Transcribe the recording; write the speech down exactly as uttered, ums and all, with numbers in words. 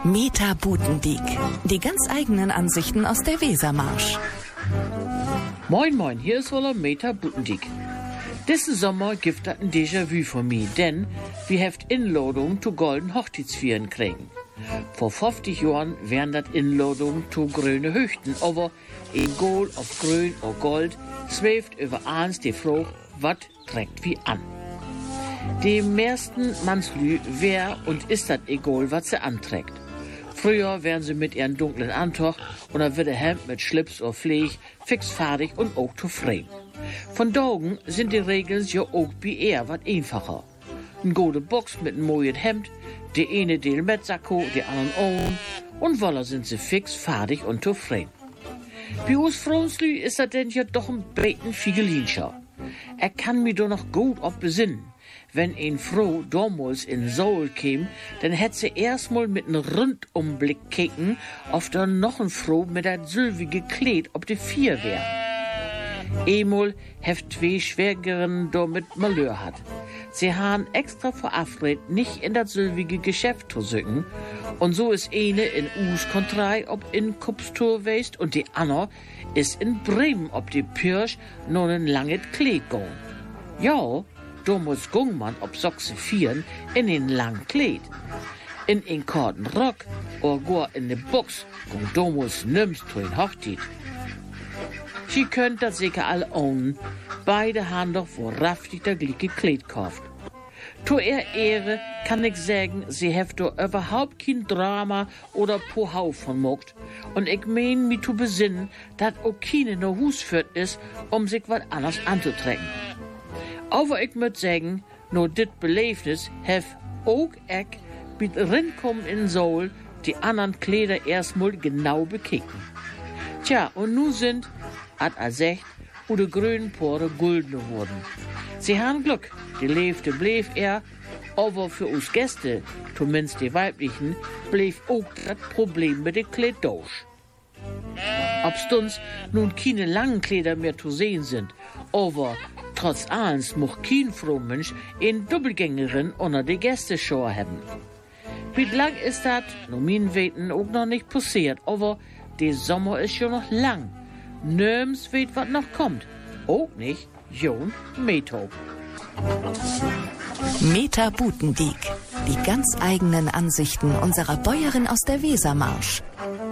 Meta Butendiek. Die ganz eigenen Ansichten aus der Wesermarsch. Moin moin, hier ist wohl Meta Butendiek. Diesen Sommer gibt das ein Déjà-vu von mir, denn wir heft Inladung zu golden Hochzeitsvieren kriegen. Vor fünfzig Jahren wären das Inladungen zu grüne Höchten, aber egal ob grün oder gold, schwebt über eins die Frage, was trägt wie an. Dem meisten Mannslü wär und ist das egal, was sie anträgt. Früher wären sie mit ihren dunklen Antoch oder wird der Hemd mit Schlips oder Pfleg fixfertig und auch zufrieden. Von Daugen sind die Regeln ja auch bei eher was einfacher. Ein gute Box mit einem neuen Hemd, die eine Del mit Sakko, die anderen ohne, und voila sind sie fix, fertig und zufrieden. Bei uns Frauenslü ist das denn ja doch ein beten Figelinscher. Er kann mir doch noch gut ob besinnen. Wenn ein Frau damals in Seoul käm, dann hätt sie erstmal mit einem Rundumblick kicken, ob da noch ein Frau mit dat sylvige Kleid ob die Vier wär. Emol heft zwei Schwägerinnen damit Malheur hat. Sie han extra verabredet, nicht in das sylvige Geschäft zu sücken, und so ist eine in Us Kontrei ob in Kupstor weist und die andere ist in Bremen ob die Pirsch noch ein langes Kleid gehen. Ja, damals gung man ob Sochse vieren in den langen Kleid. In den korten Rock oder gar in de Box gung damals nimmst zu den Hochzeit. Sie könnt das sicher alle ohnen. Beide haben doch wahrhaftig das gleiche Kleid gekauft. Zu ihr Ehre kann ich sagen, sie heft doch überhaupt kein Drama oder Pohau von mogt. Und ich mein mich zu besinnen, dass auch keine no Hus führt ist, um sich was anderes anzutrecken. Aber ich müt sagen, nur dit Beleefnis hef auch ich mit Rinkommen in Seoul die anderen Kleider erstmal genau bekicken. Tja, und nu sind, hat er secht, wo de grünen Pore gulden wurden. Sie haben Glück, die Leefte blieb er, aber für uns Gäste, zumindest die weiblichen, blieb auch das Problem mit den Kleid durch. Ob's uns nun keine langen Kleider mehr zu sehen sind, aber trotz allens mocht kein Frohmensch in Doppelgängerin unter die Gästeschau haben. Wie lang ist das, nur mein Weten auch noch nicht passiert, aber der Sommer ist schon noch lang. Nirgends weet was noch kommt. Auch nicht Jon Meto. Meta Butendiek. Die ganz eigenen Ansichten unserer Bäuerin aus der Wesermarsch.